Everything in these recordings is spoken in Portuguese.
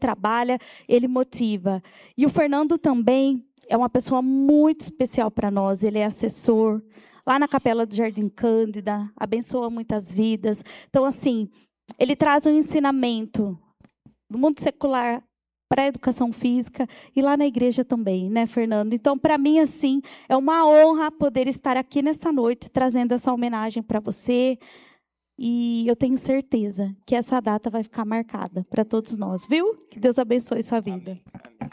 trabalha, ele motiva. E o Fernando também é uma pessoa muito especial para nós, ele é assessor lá na Capela do Jardim Cândida, abençoa muitas vidas. Então, assim, ele traz um ensinamento do mundo secular para a educação física e lá na igreja também, né, Fernando? Então, para mim, assim, é uma honra poder estar aqui nessa noite, trazendo essa homenagem para você. E eu tenho certeza que essa data vai ficar marcada para todos nós, viu? Que Deus abençoe sua vida. Amém.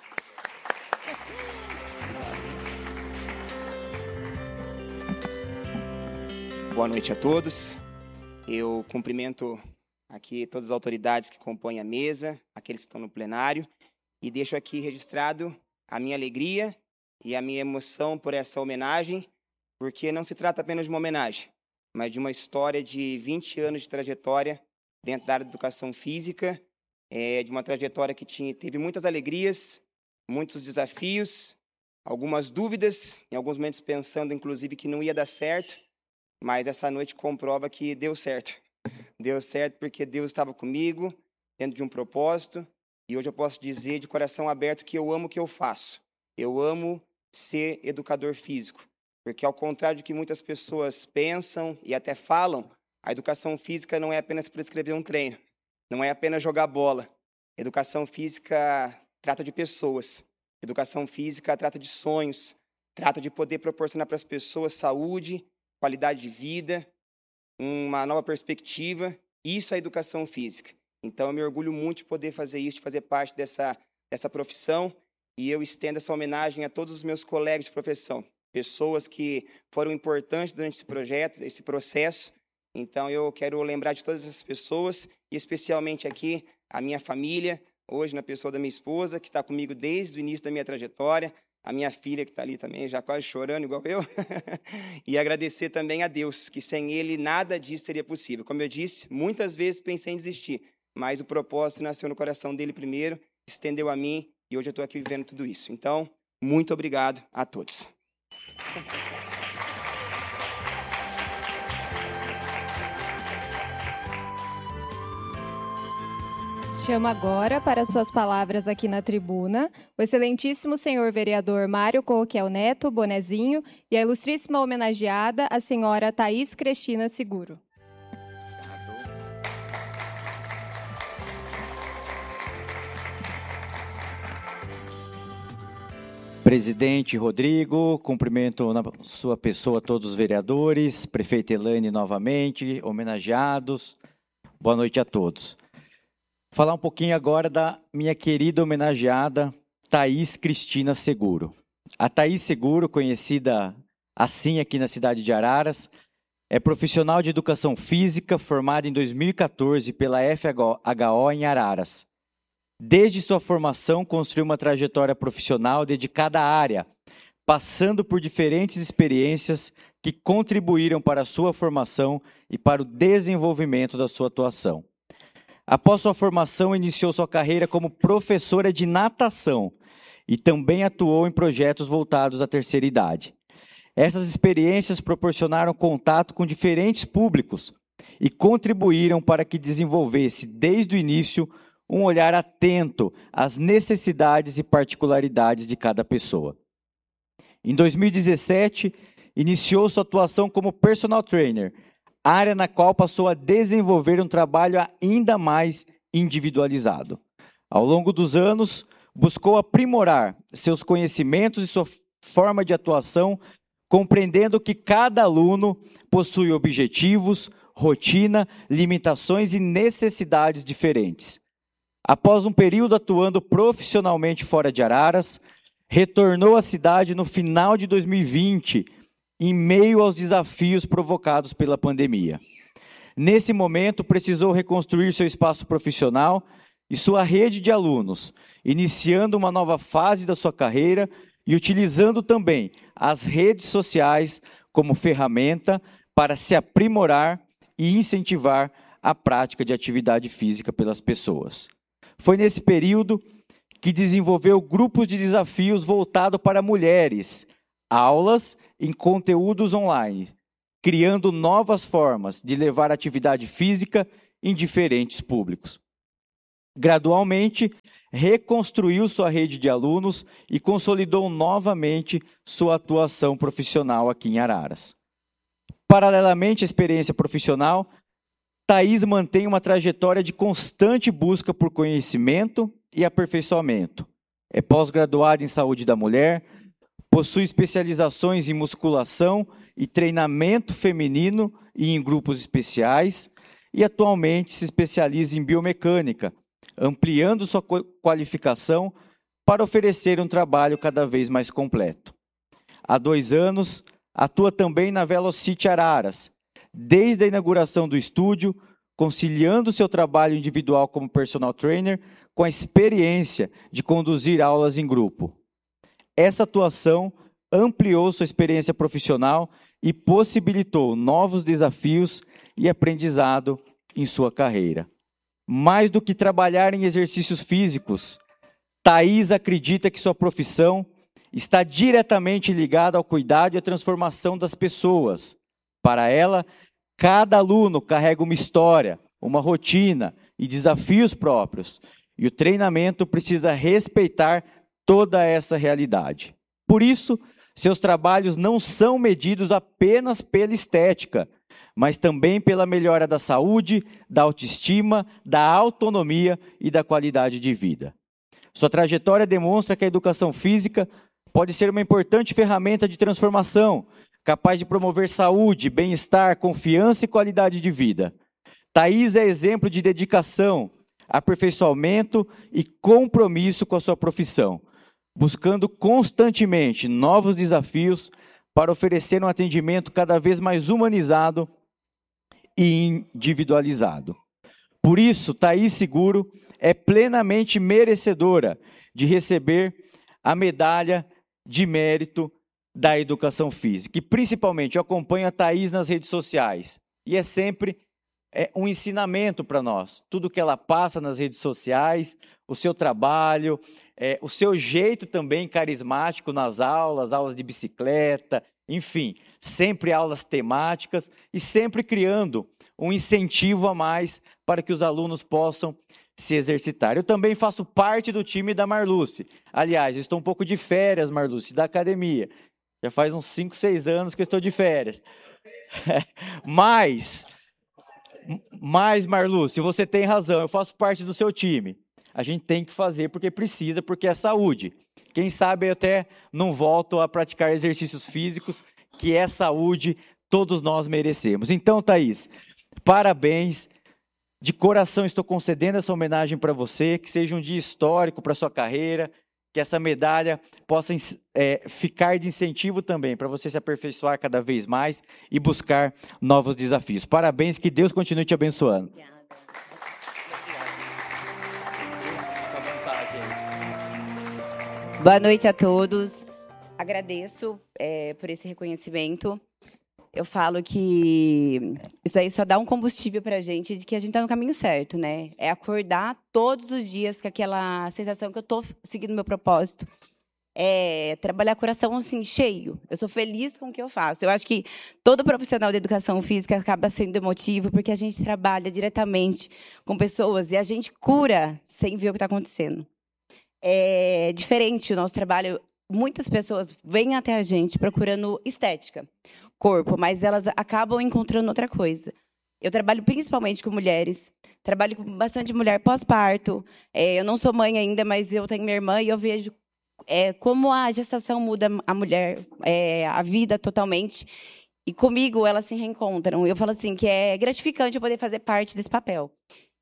Boa noite a todos. Eu cumprimento aqui todas as autoridades que compõem a mesa, aqueles que estão no plenário, e deixo aqui registrado a minha alegria e a minha emoção por essa homenagem, porque não se trata apenas de uma homenagem, mas de uma história de 20 anos de trajetória dentro da área de educação física, de uma trajetória que teve muitas alegrias, muitos desafios, algumas dúvidas, em alguns momentos pensando, inclusive, que não ia dar certo, mas essa noite comprova que deu certo. Deu certo porque Deus estava comigo, dentro de um propósito, e hoje eu posso dizer de coração aberto que eu amo o que eu faço. Eu amo ser educador físico, porque ao contrário do que muitas pessoas pensam e até falam, a educação física não é apenas prescrever um treino, não é apenas jogar bola. Educação física trata de pessoas. Educação física trata de sonhos, trata de poder proporcionar para as pessoas saúde, qualidade de vida, uma nova perspectiva. Isso é educação física. Então, eu me orgulho muito de poder fazer isso, de fazer parte dessa profissão, e eu estendo essa homenagem a todos os meus colegas de profissão, pessoas que foram importantes durante esse projeto, esse processo. Então, eu quero lembrar de todas essas pessoas, e especialmente aqui a minha família, hoje na pessoa da minha esposa, que está comigo desde o início da minha trajetória, a minha filha que está ali também, já quase chorando, igual eu, e agradecer também a Deus, que sem Ele nada disso seria possível. Como eu disse, muitas vezes pensei em desistir, mas o propósito nasceu no coração dele primeiro, estendeu a mim, e hoje eu estou aqui vivendo tudo isso. Então, muito obrigado a todos. Chamo agora para suas palavras aqui na tribuna o excelentíssimo senhor vereador Mário Corroquiel Neto, Bonezinho, e a ilustríssima homenageada, a senhora Thaís Cristina Seguro. Presidente Rodrigo, cumprimento na sua pessoa todos os vereadores, prefeita Elaine novamente, homenageados, boa noite a todos. Falar um pouquinho agora da minha querida homenageada Thaís Cristina Seguro. A Thaís Seguro, conhecida assim aqui na cidade de Araras, é profissional de educação física formada em 2014 pela FHO em Araras. Desde sua formação, construiu uma trajetória profissional dedicada à área, passando por diferentes experiências que contribuíram para a sua formação e para o desenvolvimento da sua atuação. Após sua formação, iniciou sua carreira como professora de natação e também atuou em projetos voltados à terceira idade. Essas experiências proporcionaram contato com diferentes públicos e contribuíram para que desenvolvesse, desde o início, um olhar atento às necessidades e particularidades de cada pessoa. Em 2017, iniciou sua atuação como personal trainer, área na qual passou a desenvolver um trabalho ainda mais individualizado. Ao longo dos anos, buscou aprimorar seus conhecimentos e sua forma de atuação, compreendendo que cada aluno possui objetivos, rotina, limitações e necessidades diferentes. Após um período atuando profissionalmente fora de Araras, retornou à cidade no final de 2020, em meio aos desafios provocados pela pandemia. Nesse momento, precisou reconstruir seu espaço profissional e sua rede de alunos, iniciando uma nova fase da sua carreira e utilizando também as redes sociais como ferramenta para se aprimorar e incentivar a prática de atividade física pelas pessoas. Foi nesse período que desenvolveu grupos de desafios voltados para mulheres, aulas em conteúdos online, criando novas formas de levar atividade física em diferentes públicos. Gradualmente, reconstruiu sua rede de alunos e consolidou novamente sua atuação profissional aqui em Araras. Paralelamente à experiência profissional, Thaís mantém uma trajetória de constante busca por conhecimento e aperfeiçoamento. É pós-graduada em saúde da mulher, possui especializações em musculação e treinamento feminino e em grupos especiais, e atualmente se especializa em biomecânica, ampliando sua qualificação para oferecer um trabalho cada vez mais completo. Há 2 anos, atua também na Velocity Araras, desde a inauguração do estúdio, conciliando seu trabalho individual como personal trainer com a experiência de conduzir aulas em grupo. Essa atuação ampliou sua experiência profissional e possibilitou novos desafios e aprendizado em sua carreira. Mais do que trabalhar em exercícios físicos, Thaís acredita que sua profissão está diretamente ligada ao cuidado e à transformação das pessoas. Para ela, cada aluno carrega uma história, uma rotina e desafios próprios, e o treinamento precisa respeitar toda essa realidade. Por isso, seus trabalhos não são medidos apenas pela estética, mas também pela melhora da saúde, da autoestima, da autonomia e da qualidade de vida. Sua trajetória demonstra que a educação física pode ser uma importante ferramenta de transformação, capaz de promover saúde, bem-estar, confiança e qualidade de vida. Thaís é exemplo de dedicação, aperfeiçoamento e compromisso com a sua profissão, buscando constantemente novos desafios para oferecer um atendimento cada vez mais humanizado e individualizado. Por isso, Thaís Seguro é plenamente merecedora de receber a medalha de mérito da educação física. E principalmente, eu acompanho a Thaís nas redes sociais e é sempre um ensinamento para nós. Tudo que ela passa nas redes sociais, o seu trabalho, o seu jeito também carismático nas aulas de bicicleta, enfim, sempre aulas temáticas e sempre criando um incentivo a mais para que os alunos possam se exercitar. Eu também faço parte do time da Marluce. Aliás, eu estou um pouco de férias, Marluce, da academia. Já faz uns 5, 6 anos que eu estou de férias. Mas, Marluce, você tem razão, eu faço parte do seu time. A gente tem que fazer porque precisa, porque é saúde. Quem sabe eu até não volto a praticar exercícios físicos, que é saúde, todos nós merecemos. Então, Thaís, parabéns. De coração estou concedendo essa homenagem para você, que seja um dia histórico para a sua carreira, que essa medalha possa ficar de incentivo também para você se aperfeiçoar cada vez mais e buscar novos desafios. Parabéns, que Deus continue te abençoando. Boa noite a todos. Agradeço por esse reconhecimento. Eu falo que isso aí só dá um combustível para a gente de que a gente está no caminho certo, né? É acordar todos os dias com aquela sensação que eu estou seguindo meu propósito. É trabalhar coração assim, cheio. Eu sou feliz com o que eu faço. Eu acho que todo profissional de educação física acaba sendo emotivo, porque a gente trabalha diretamente com pessoas e a gente cura sem ver o que está acontecendo. É diferente o nosso trabalho. Muitas pessoas vêm até a gente procurando estética, corpo, mas elas acabam encontrando outra coisa. Eu trabalho principalmente com mulheres, trabalho com bastante mulher pós-parto. Eu não sou mãe ainda, mas eu tenho minha irmã e eu vejo como a gestação muda a mulher, a vida totalmente. E comigo elas se reencontram. Eu falo assim que é gratificante eu poder fazer parte desse papel.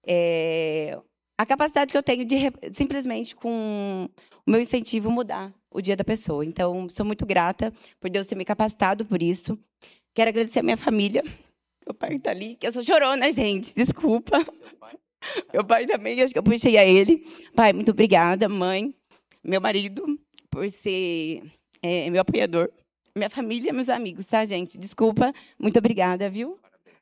A capacidade que eu tenho de simplesmente com o meu incentivo mudar o dia da pessoa. Então, sou muito grata por Deus ter me capacitado por isso. Quero agradecer a minha família. Meu pai está ali, que eu sou chorona, gente. Desculpa. Meu pai também, acho que eu puxei a ele. Pai, muito obrigada. Mãe, meu marido, por ser meu apoiador. Minha família, meus amigos, tá, gente? Desculpa. Muito obrigada, viu?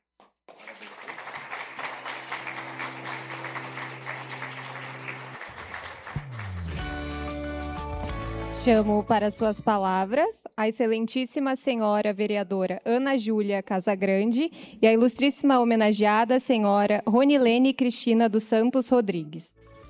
Chamo para suas palavras a excelentíssima senhora vereadora Ana Júlia Casagrande e a ilustríssima homenageada senhora Ronilene Cristina dos Santos Rodrigues.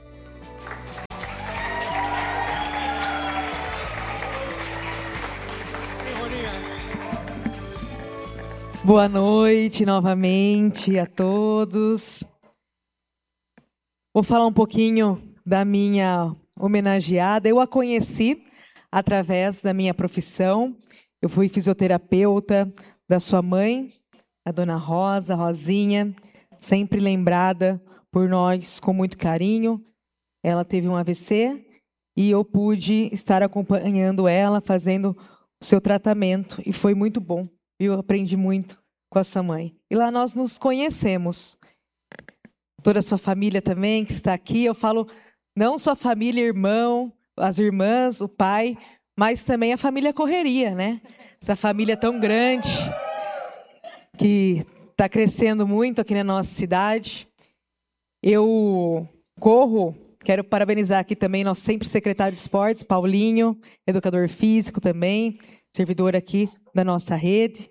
Boa noite novamente a todos. Vou falar um pouquinho da minha homenageada. Eu a conheci através da minha profissão. Eu fui fisioterapeuta da sua mãe, a dona Rosa, Rosinha, sempre lembrada por nós com muito carinho. Ela teve um AVC e eu pude estar acompanhando ela, fazendo o seu tratamento, e foi muito bom. Eu aprendi muito com a sua mãe. E lá nós nos conhecemos. Toda a sua família também, que está aqui. Eu falo, não só a família, irmão, as irmãs, o pai, mas também a família Correria, né? Essa família tão grande, que está crescendo muito aqui na nossa cidade. Eu corro, quero parabenizar aqui também nosso sempre secretário de esportes, Paulinho, educador físico também, servidor aqui da nossa rede.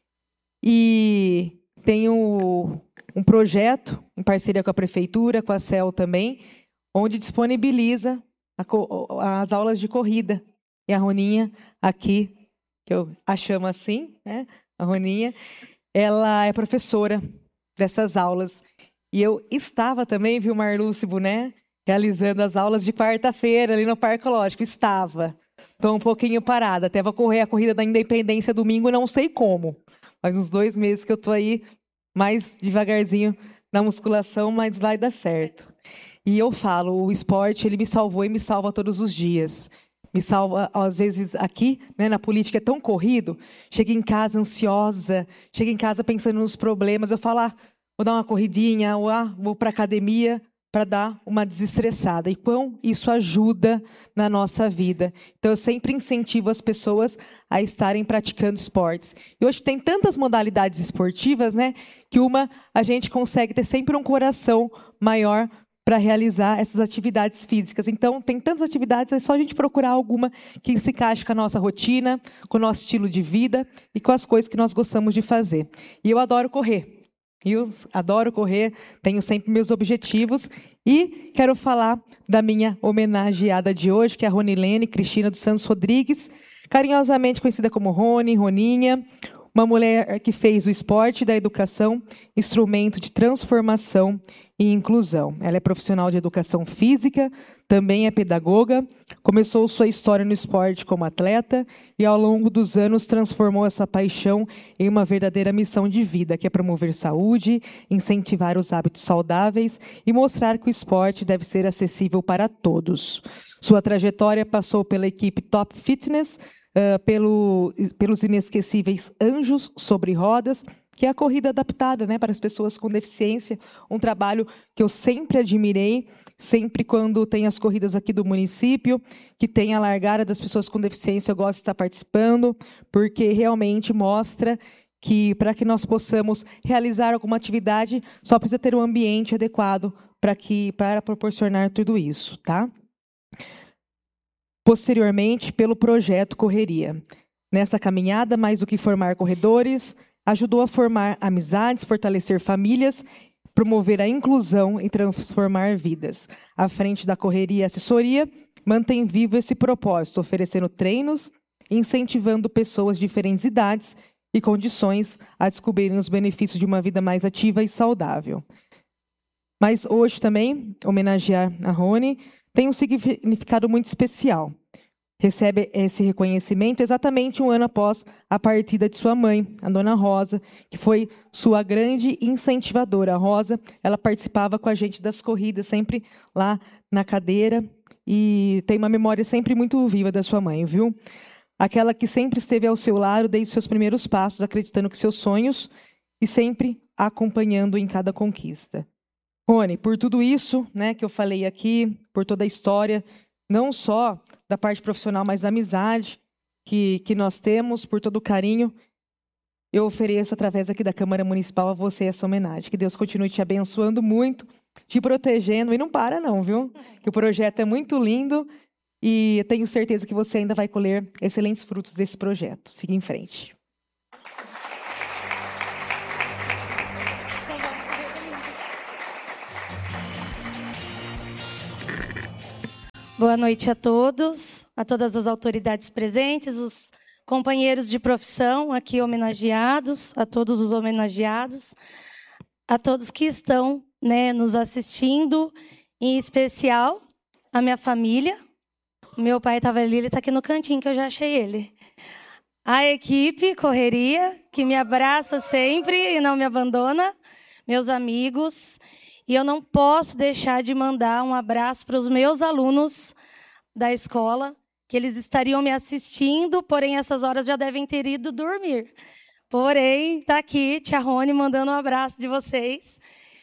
E tenho um projeto em parceria com a prefeitura, com a CEL também, onde disponibiliza as aulas de corrida. E a Roninha aqui, que eu a chamo assim, né? A Roninha, ela é professora dessas aulas. E eu estava também, viu, Marluce Boné, realizando as aulas de quarta-feira ali no Parque Lógico. Estava. Estou um pouquinho parada. Até vou correr a corrida da Independência domingo, não sei como. Faz uns 2 meses que eu estou aí mais devagarzinho na musculação, mas vai dar certo. E eu falo, o esporte, ele me salvou e me salva todos os dias. Me salva, às vezes, aqui, né, na política é tão corrido, chego em casa ansiosa, chego em casa pensando nos problemas, eu falo, vou dar uma corridinha, ou vou para a academia para dar uma desestressada. E quão isso ajuda na nossa vida. Então, eu sempre incentivo as pessoas a estarem praticando esportes. E hoje tem tantas modalidades esportivas, né, que a gente consegue ter sempre um coração maior para realizar essas atividades físicas. Então, tem tantas atividades, é só a gente procurar alguma que se encaixe com a nossa rotina, com o nosso estilo de vida e com as coisas que nós gostamos de fazer. E eu adoro correr. Tenho sempre meus objetivos e quero falar da minha homenageada de hoje, que é a Ronilene Cristina dos Santos Rodrigues, carinhosamente conhecida como Roninha, uma mulher que fez o esporte da educação instrumento de transformação e inclusão. Ela é profissional de educação física, também é pedagoga, começou sua história no esporte como atleta e, ao longo dos anos, transformou essa paixão em uma verdadeira missão de vida, que é promover saúde, incentivar os hábitos saudáveis e mostrar que o esporte deve ser acessível para todos. Sua trajetória passou pela equipe Top Fitness, pelos inesquecíveis Anjos sobre Rodas, que é a corrida adaptada, né, para as pessoas com deficiência, um trabalho que eu sempre admirei, sempre quando tem as corridas aqui do município, que tem a largada das pessoas com deficiência, eu gosto de estar participando, porque realmente mostra que para que nós possamos realizar alguma atividade, só precisa ter um ambiente adequado para proporcionar tudo isso, tá? Posteriormente, pelo projeto Correria. Nessa caminhada, mais do que formar corredores, ajudou a formar amizades, fortalecer famílias, promover a inclusão e transformar vidas. À frente da Correria e Assessoria, mantém vivo esse propósito, oferecendo treinos, incentivando pessoas de diferentes idades e condições a descobrirem os benefícios de uma vida mais ativa e saudável. Mas hoje também, homenagear a Rony tem um significado muito especial. Recebe esse reconhecimento exatamente 1 ano após a partida de sua mãe, a dona Rosa, que foi sua grande incentivadora. A Rosa, ela participava com a gente das corridas, sempre lá na cadeira, e tem uma memória sempre muito viva da sua mãe, viu? Aquela que sempre esteve ao seu lado desde seus primeiros passos, acreditando que seus sonhos e sempre acompanhando em cada conquista. Rony, por tudo isso, né, que eu falei aqui, por toda a história, não só da parte profissional, mas da amizade que nós temos, por todo o carinho, eu ofereço, através aqui da Câmara Municipal, a você essa homenagem. Que Deus continue te abençoando muito, te protegendo, e não para não, viu? Que o projeto é muito lindo e tenho certeza que você ainda vai colher excelentes frutos desse projeto. Siga em frente. Boa noite a todos, a todas as autoridades presentes, os companheiros de profissão aqui homenageados, a todos os homenageados, a todos que estão, né, nos assistindo, em especial a minha família. O meu pai estava ali, ele está aqui no cantinho que eu já achei ele. A equipe Correria, que me abraça sempre e não me abandona, meus amigos. E eu não posso deixar de mandar um abraço para os meus alunos da escola, que eles estariam me assistindo, porém, essas horas já devem ter ido dormir. Porém, está aqui, tia Rony, mandando um abraço de vocês.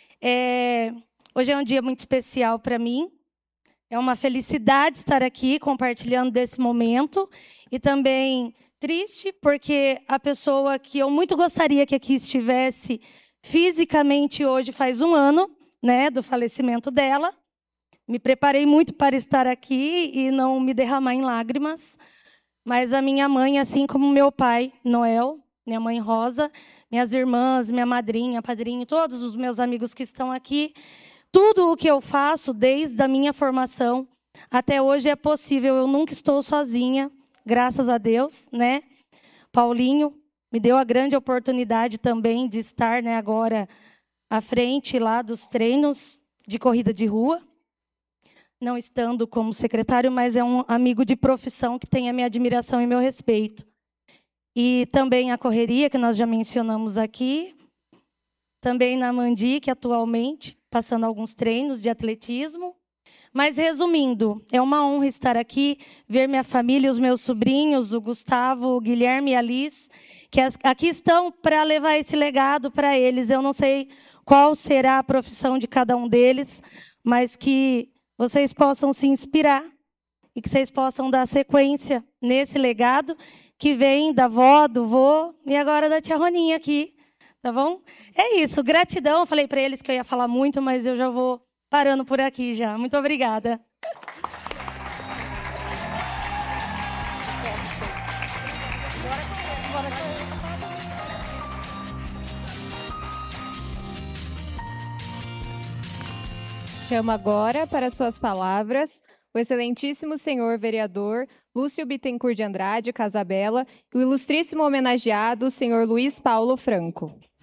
Hoje é um dia muito especial para mim. É uma felicidade estar aqui, compartilhando desse momento. E também triste, porque a pessoa que eu muito gostaria que aqui estivesse fisicamente hoje faz um ano, né, do falecimento dela. Me preparei muito para estar aqui e não me derramar em lágrimas. Mas a minha mãe, assim como meu pai, Noel, minha mãe Rosa, minhas irmãs, minha madrinha, padrinho, todos os meus amigos que estão aqui, tudo o que eu faço, desde a minha formação até hoje, é possível. Eu nunca estou sozinha, graças a Deus, né? Paulinho me deu a grande oportunidade também de estar, né, agora à frente lá dos treinos de corrida de rua. Não estando como secretário, mas é um amigo de profissão que tem a minha admiração e meu respeito. E também a Correria, que nós já mencionamos aqui. Também na Mandi, que atualmente, passando alguns treinos de atletismo. Mas, resumindo, é uma honra estar aqui, ver minha família, os meus sobrinhos, o Gustavo, o Guilherme e a Liz, que aqui estão para levar esse legado para eles. Eu não sei qual será a profissão de cada um deles, mas que vocês possam se inspirar e que vocês possam dar sequência nesse legado que vem da avó, do vô e agora da tia Roninha aqui, tá bom? É isso, gratidão. Eu falei para eles que eu ia falar muito, mas eu já vou parando por aqui já. Muito obrigada. Chamo agora para suas palavras o excelentíssimo senhor vereador Lúcio Bittencourt de Andrade Casabella e o ilustríssimo homenageado, o senhor Luiz Paulo Franco.